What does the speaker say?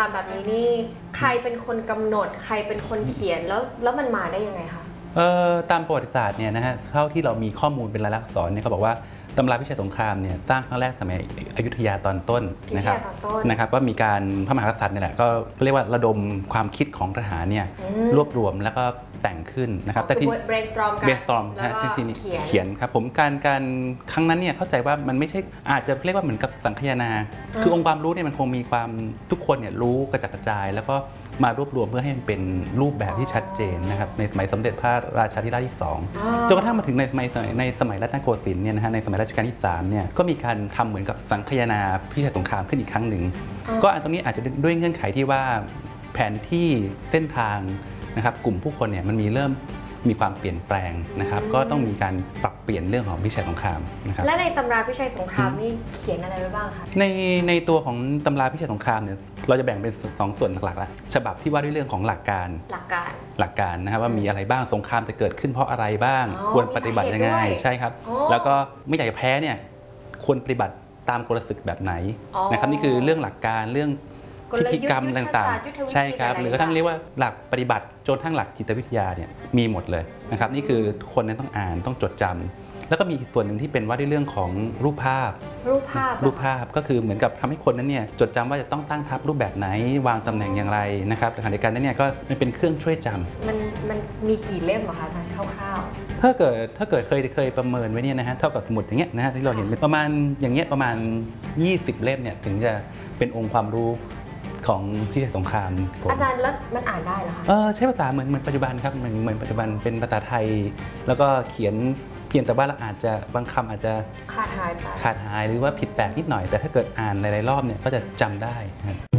ามแบบนี้นี่ใครเป็นคนกำหนดใครเป็นคนเขียนแล้วมันมาได้ยังไงคะตามประวัติศาสตร์เนี่ยนะฮะเท่าที่เรามีข้อมูลเป็นลายลักษณ์อักษรเนี่ยเขาบอกว่าตำราพิชัยสงครามเนี่ยสร้างครั้งแรกสมัยอยุธยาตอนต้นนะครับว่ามีการพระมหากษัตริย์เนี่ยแหละก็เรียกว่าระดมความคิดของทหารเนี่ยรวบรวมแล้วก็แต่งขึ้นนะครับแต่ที่ brainstorm แล้วก็เขียนครับผมการครั้งนั้นเนี่ยเข้าใจว่ามันไม่ใช่อาจจะเรียกว่าเหมือนกับสังคายนาคือองค์ความรู้เนี่ยมันคงมีความทุกคนเนี่ยรู้กระจัดกระจายแล้วก็มารวบรวมเพื่อให้มันเป็นรูปแบบที่ชัดเจนนะครับในสมัยสมเด็จพระราชาธิราชที่2จนกระทั่งมาถึงในสมัยรัตนโกสินทร์เนี่ยนะฮะในสมัยรัชกาลที่3เนี่ยก็มีการทำเหมือนกับสังคายนาพิชัยสงครามขึ้นอีกครั้งหนึ่งก็อันตรงนี้อาจจะด้วยเงื่อนไขที่ว่าแผนที่เส้นทางนะครับกลุ่มผู้คนเนี่ยมันเริ่มมีความเปลี่ยนแปลงนะครับก็ต้องมีการปรับเปลี่ยนเรื่องของพิชัยสงครามนะครับและในตำราพิชัยสงครามนี่เขียนอะไรไว้บ้างคะในตัวของตำราพิชัยสงครามเนี่ยเราจะแบ่งเป็น2ส่วนหลักๆละฉบับที่ว่าด้วยเรื่องของหลักการนะครับว่ามีอะไรบ้างสงครามจะเกิดขึ้นเพราะอะไรบ้างควรปฏิบัติยังไงใช่ครับแล้วก็ไม่อยากจะแพ้เนี่ยควรปฏิบัติตามกลศึกแบบไหนนะครับนี่คือเรื่องหลักการเรื่องพิธีกรรมต่างๆใช่ครับหรือกระทั่งเรียกว่าหลักปฏิบัติจนทั้งหลักจิตวิทยาเนี่ยมีหมดเลยนะครับนี่คือคนนั้นต้องอ่านต้องจดจำแล้วก็มีส่วนหนึ่งที่เป็นว่าด้วยเรื่องของรูปภาพก็คือเหมือนกับทำให้คนนั้นเนี่ยจดจำว่าจะต้องตั้งทัพรูปแบบไหนวางตำแหน่งอย่างไรนะครับขณะเดียวกันนั้นเนี่ยก็มันเป็นเครื่องช่วยจำมันมีกี่เล่มเหรอคะคร่าวๆถ้าเกิดเคยประเมินไว้เนี่ยนะฮะเท่ากับสมุดอย่างเงี้ยนะฮะที่เราเห็นเป็นประมาณอย่างเงี้ยประมาณ20เล่มเนี่ยถึงจะเป็นองค์ความรู้ของพิชัยสงครามอาจารย์แล้วมันอ่านได้เหรอคะใช้ภาษาเหมือนปัจจุบันครับเหมือนปัจจุบันเป็นภาษาไทยแล้วก็เขียนเพียงแต่ว่าเราอาจจะบางคำอาจจะขาดหายหรือว่าผิดแปลกนิดหน่อยแต่ถ้าเกิดอ่านหลายๆรอบเนี่ยก็จะจำได้